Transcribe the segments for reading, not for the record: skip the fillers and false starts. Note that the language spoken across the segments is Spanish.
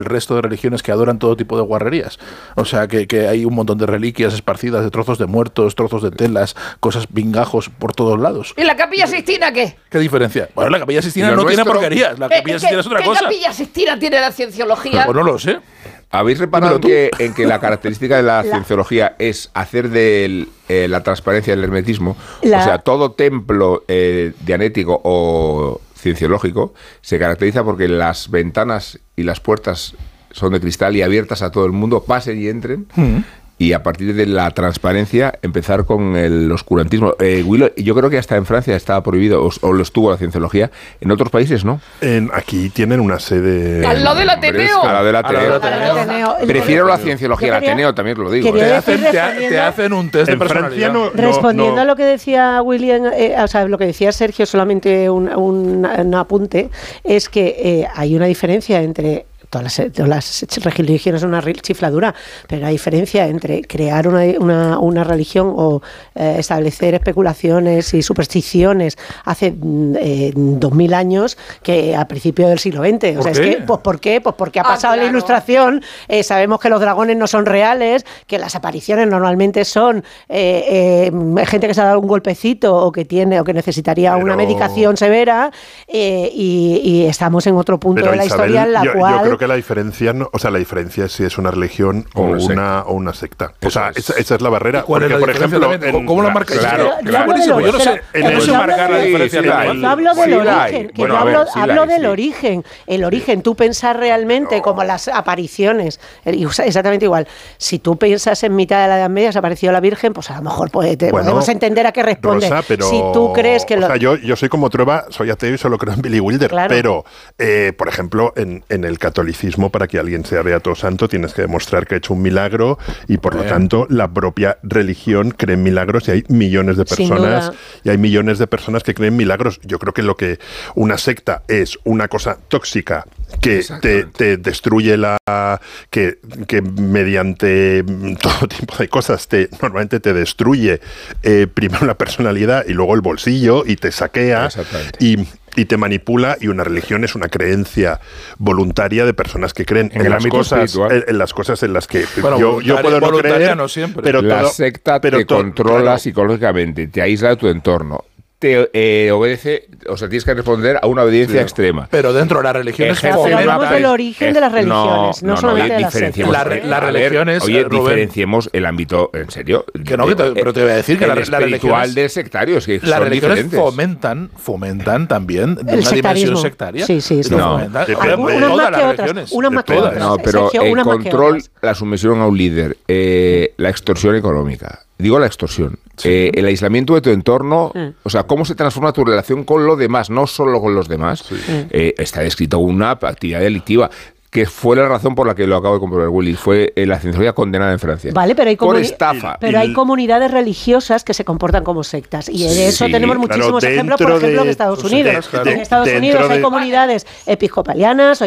el resto de religiones que adoran todo tipo de guarrerías. O sea, que hay un montón de reliquias esparcidas, de trozos de muertos, trozos de telas, cosas pingajos por todos lados. ¿Y la Capilla Sixtina qué? ¿Qué diferencia? Bueno, la Capilla Sixtina no tiene porquerías. La Capilla Sixtina es otra cosa. ¿Qué Capilla Sixtina tiene la cienciología? Pues no lo sé. ¿Habéis reparado en que la característica de la cienciología es hacer de la transparencia del hermetismo? O sea, todo templo dianético o cienciológico se caracteriza porque las ventanas y las puertas son de cristal y abiertas a todo el mundo, pasen y entren. Y a partir de la transparencia empezar con el oscurantismo. Willow, yo creo que hasta en Francia estaba prohibido, o lo estuvo la cienciología. En otros países no. Aquí tienen una sede... ¡Al lado del Ateneo! Al lado del Ateneo. Prefiero la cienciología, el Ateneo también lo digo. Te hacen un test de personalidad. Respondiendo a lo que decía William, o sea, lo que decía Sergio, solamente un apunte, es que hay una diferencia entre... Todas las religiones son una chifladura, pero la diferencia entre crear una religión o establecer especulaciones y supersticiones hace 2000 años que a principios del siglo XX. O sea, es que, ¿por qué? Pues porque ha pasado la Ilustración, sabemos que los dragones no son reales, que las apariciones normalmente son gente que se ha dado un golpecito o que necesitaría una medicación severa, y estamos en otro punto de la historia en la cual... Yo creo que la diferencia, la diferencia es si es una religión o una secta. O sea, esa es la barrera. ¿Cuál es la diferencia también? ¿Cómo la marcáis? Claro. Yo no sé marcar la diferencia. Yo hablo del origen. Hablo del origen. El origen, tú pensas realmente como las apariciones, exactamente igual. Si tú piensas en mitad de la Edad Media se apareció la Virgen, pues a lo mejor podemos entender a qué responde. Rosa, pero, si tú crees que... yo soy como Trueba, soy ateo y solo creo en Billy Wilder. Claro. Pero, por ejemplo, en el catolicismo, para que alguien sea beato o santo, tienes que demostrar que ha hecho un milagro y, por lo tanto, la propia religión cree en milagros y hay millones de personas que creen en milagros. Yo creo que lo que una secta es una cosa tóxica que te destruye que mediante todo tipo de cosas normalmente te destruye primero la personalidad y luego el bolsillo y te saquea y te manipula, y una religión es una creencia voluntaria de personas que creen en las cosas en las que yo puedo no creer, no siempre. Pero la secta te controla psicológicamente, te aísla de tu entorno, te obedece, o sea, tienes que responder a una obediencia extrema. Pero dentro de las religiones... Pero hablamos del origen de las religiones, no solamente de las sectas. Las religiones... Oye, diferenciemos el ámbito, en serio. Pero te voy a decir que el espiritual del sectario es que las son religiones diferentes. fomentan también el una dimensión sectaria. Sí. Unas más que otras. Una más que otras. No, pero el control, la sumisión a un líder, la extorsión económica. Digo la extorsión. El aislamiento de tu entorno, o sea, cómo se transforma tu relación con lo demás, no solo con los demás. Está descrito una actividad delictiva, que fue la razón por la que lo acabo de comprobar, Willy, fue la cienciología condenada en Francia. Vale, pero hay por estafa. Pero hay comunidades religiosas que se comportan como sectas, y de eso tenemos muchísimos ejemplos, por ejemplo, en Estados Unidos. En Estados Unidos hay comunidades episcopalianas,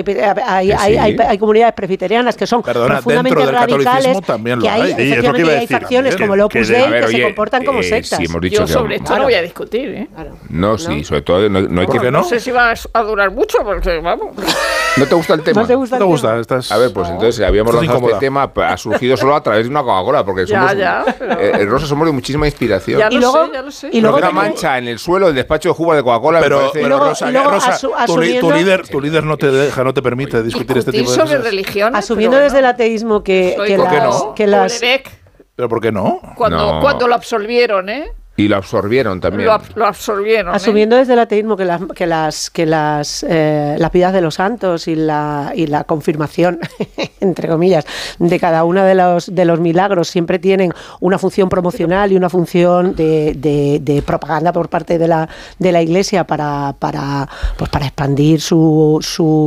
hay comunidades presbiterianas que son profundamente radicales, que hay facciones como el Opus Dei que se comportan como sectas. Sí, hemos dicho yo sobre esto no voy a discutir, ¿eh? No, sí, sobre todo no hay que... No sé si va a durar mucho, porque vamos... ¿No te gusta el tema? ¿No te gusta? A ver, pues entonces habíamos lanzado este tema, ha surgido solo a través de una Coca-Cola, porque somos Rosa, somos de muchísima inspiración. Ya lo sé. Y luego una mancha en el suelo del despacho de Juba de Coca-Cola. Pero Rosa, tu líder no te permite discutir este tipo de cosas. Religión. Asumiendo desde el ateísmo que las... ¿Pero por qué no? Cuando lo absolvieron, ¿eh? Y lo absorbieron también. Lo absorbieron. Asumiendo desde el ateísmo que las piedad de los santos y la confirmación, entre comillas, de cada uno de los milagros siempre tienen una función promocional y una función de propaganda por parte de la Iglesia para expandir su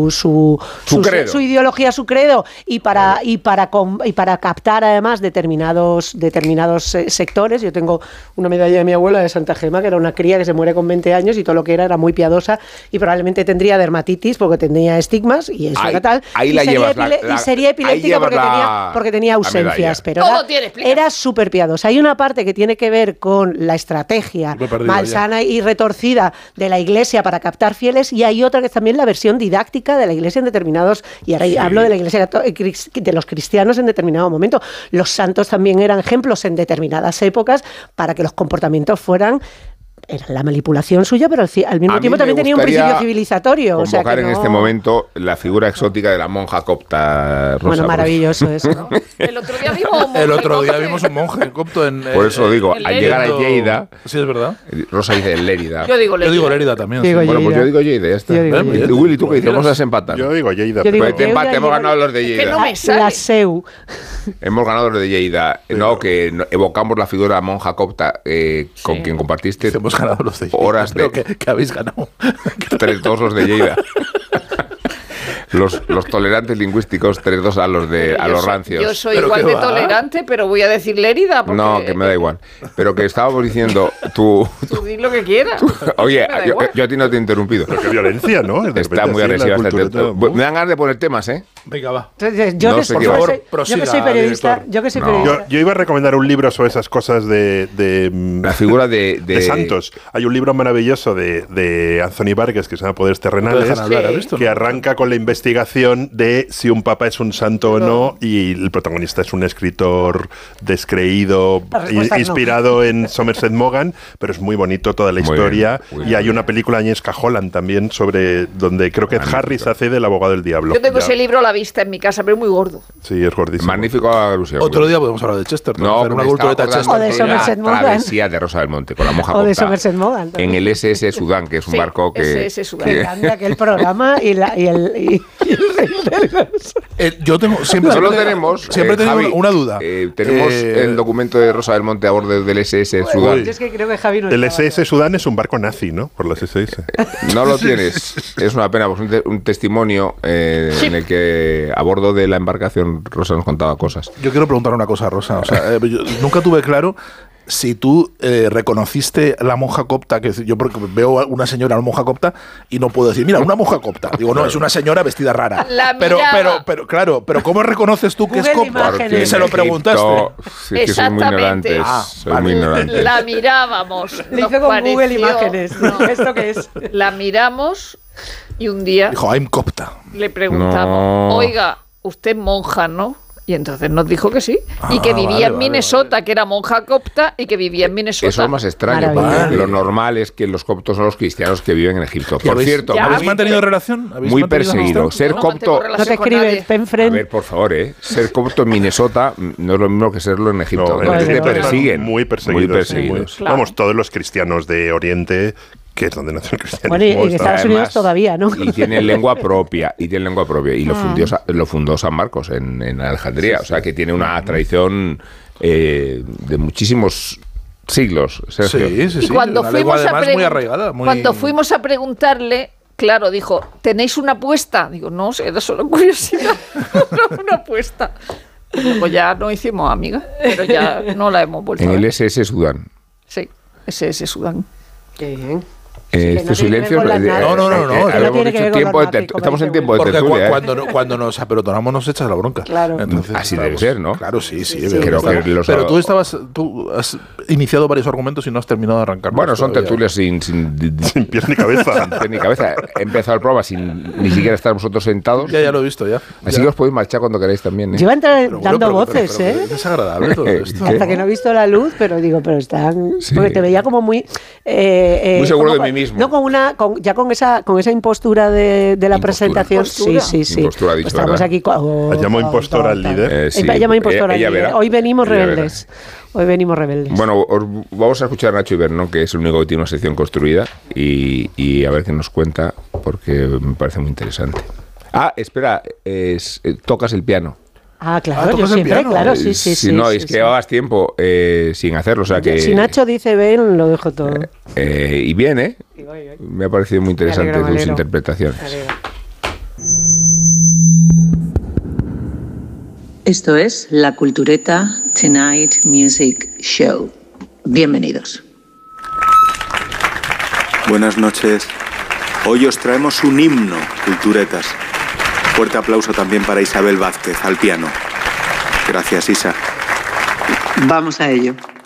ideología, su credo, y para captar además determinados sectores. Yo tengo una medalla familia de mi abuela de Santa Gema, que era una cría que se muere con 20 años y todo lo que era muy piadosa y probablemente tendría dermatitis porque tenía estigmas y eso era tal. Ahí y la sería llevas. y sería epiléptica porque tenía ausencias, pero era súper piadosa. Hay una parte que tiene que ver con la estrategia malsana y retorcida de la Iglesia para captar fieles, y hay otra que es también la versión didáctica de la Iglesia en determinados, y ahora hablo de la Iglesia de los cristianos en determinado momento. Los santos también eran ejemplos en determinadas épocas para que los comportamientos fueran... Era la manipulación suya, pero al mismo tiempo también tenía un principio civilizatorio. Convocar en este momento la figura exótica de la monja copta Rosa. Bueno, maravilloso eso, ¿no? El otro día vimos un monje copto en... Por eso digo, al llegar a Lleida... Sí, es verdad. Rosa dice Lérida. Yo digo Lérida también. Bueno, pues yo digo Lleida, ya está. Willy, ¿tú qué dices? Vamos a desempatar. Yo digo Lleida. Hemos ganado los de Lleida. Que no me sale. La SEU. Hemos ganado los de Lleida. No, que evocamos la figura monja copta con quien compartiste... Hemos ganado los de Lleida. Horas de... que habéis ganado. 3-2 los de Lleida. Los tolerantes lingüísticos 3-2 a los rancios. Yo soy igual de tolerante, pero voy a decir Lérida. No, que me da igual. Pero que estábamos diciendo, tú di lo que quieras. Oye, yo a ti no te he interrumpido. Pero qué violencia, ¿no? Está muy agresiva esta tema. Me dan ganas de poner temas, ¿eh? Venga, va. Yo que soy periodista. Yo iba a recomendar un libro sobre esas cosas de la figura de santos. Hay un libro maravilloso de Anthony Vargas que se llama Poderes Terrenales, que arranca con la investigación de si un papa es un santo o no, y el protagonista es un escritor descreído, inspirado en Somerset Maugham, pero es muy bonito toda la historia. Y hay una película de Agnieszka Holland también sobre donde creo que Ed Harris hace del abogado del diablo. Yo tengo ese libro a la vista en mi casa, pero es muy gordo. Sí, es gordísimo. Magnífico alusión. Otro día podemos hablar de Chester. No, una cultureta de Chester. O de Somerset Maugham. Travesía de Rosa del Monte con la monja o de copta, Somerset Maugham en el SS Sudán, que es un barco que... SS Sudán. Que grande aquel programa y el rey yo tengo siempre tenemos Javi, una duda. Tenemos el documento de Rosa del Monte a bordo del SS Sudán. Yo es que creo que Javi no el SS Sudán es un barco nazi, ¿no? Por las SS. No lo tienes. Es una pena, pues un testimonio en el que a bordo de la embarcación Rosa nos contaba cosas. Yo quiero preguntar una cosa, Rosa. O sea, yo nunca tuve claro si tú reconociste la monja copta, que yo porque veo a una señora monja copta y no puedo decir, mira, una monja copta. Digo, no, es una señora vestida rara. Pero claro, pero ¿cómo reconoces tú que es copta? Claro, y se lo preguntaste. Sí, que soy muy ignorante. Soy muy ignorante. La mirábamos. Le hizo con Google Imágenes. No. ¿Esto qué es? La miramos y un día dijo, I'm copta. Le preguntamos, oiga, usted es monja, ¿no? Y entonces nos dijo que sí. Y que vivía en Minnesota, que era monja copta, y que vivía en Minnesota. Eso es más extraño, porque lo normal es que los coptos son los cristianos que viven en Egipto. Por cierto, ¿habéis mantenido relación? Muy perseguido. Ser copto... No te escribes, a ver, por favor, ser copto en Minnesota no es lo mismo que serlo en Egipto. Te persiguen. Muy perseguidos. Vamos, todos los cristianos de Oriente... que es donde nació el cristianismo. Bueno, y en Estados Unidos todavía, ¿no? Y tienen lengua propia. Y lo fundó San Marcos en Alejandría. O sea, que tiene una tradición de muchísimos siglos, Sergio. Sí. Y cuando muy fuimos a preguntarle, claro, dijo, ¿tenéis una apuesta? Digo, no sé, era solo curiosidad. Una apuesta. Pues ya no hicimos amigas, pero ya no la hemos vuelto a ver. En el SS Sudán. Sí, SS Sudán. Qué bien. Este silencio no. Estamos en tiempo de tertulia. Cuando nos apelotonamos nos echas la bronca. Claro. Entonces, así debe ser, ¿no? Claro, sí. Creo que pero tú has iniciado varios argumentos y no has terminado de arrancar. Bueno, son tertulias sin pies ni cabeza. Sin pies ni cabeza. He empezado el programa sin ni siquiera estar vosotros sentados. Ya lo he visto, ya. Así que os podéis marchar cuando queráis también. Yo iba a entrar dando voces, ¿eh? Es desagradable todo esto. Hasta que no he visto la luz, pero están... Porque te veía como muy... muy seguro de mí mismo. No, con esa impostura de la presentación. Sí. Impostura, dicho, estamos aquí. Llamo impostora al líder. Llamo impostora al líder. Hoy venimos rebeldes. Bueno, vamos a escuchar a Nacho Ibernón, que es el único que tiene una sección construida, y a ver qué nos cuenta, porque me parece muy interesante. Espera, tocas el piano. Claro, yo siempre, claro, sí. Es que llevabas tiempo sin hacerlo, o sea que... Si Nacho dice ven, lo dejo todo. Y bien, ¿eh? Me ha parecido muy interesante tus interpretaciones. Esto es La Cultureta Tonight Music Show. Bienvenidos. Buenas noches. Hoy os traemos un himno, culturetas. Fuerte aplauso también para Isabel Vázquez, al piano. Gracias, Isa. Vamos a ello.